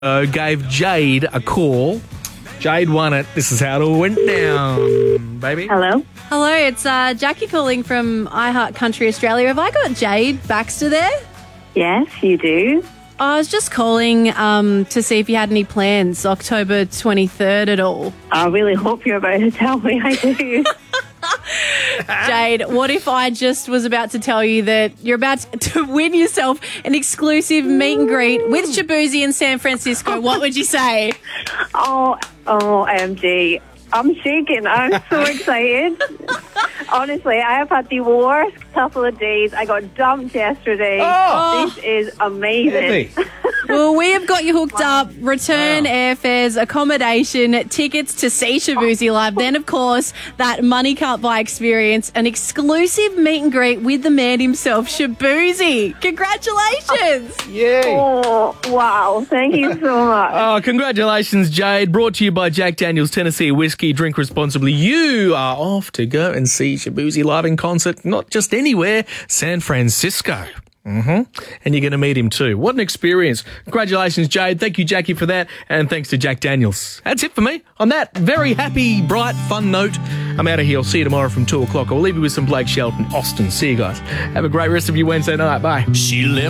Gave Jade a call. Jade won it. This is how it all went down, baby. Hello? Hello, it's Jackie calling from iHeart Country Australia. Have I got Jade Baxter there? Yes, you do. I was just calling to see if you had any plans October 23rd at all. I really hope you're about to tell me I do. Jade, what if I just was about to tell you that you're about to win yourself an exclusive meet and greet with Shaboozey in San Francisco? What would you say? Oh, OMG. I'm shaking. I'm so excited. Honestly, I have had the worst couple of days. I got dumped yesterday. Oh. This is amazing. Well, we have got you hooked up. Return airfares, accommodation, tickets to see Shaboozey live. Then, of course, that money can't buy experience, an exclusive meet and greet with the man himself, Shaboozey. Congratulations. Yay. Oh, wow. Thank you so much. Oh, congratulations, Jade. Brought to you by Jack Daniel's Tennessee Whiskey. Drink responsibly. You are off to go and see Shaboozey live in concert, not just anywhere, San Francisco. And you're going to meet him too. What an experience. Congratulations, Jade. Thank you, Jackie, for that. And thanks to Jack Daniels. That's it for me. On that very happy, bright, fun note, I'm out of here. I'll see you tomorrow from 2 o'clock. I'll leave you with some Blake Shelton, Austin. See you guys. Have a great rest of your Wednesday night. Bye. She left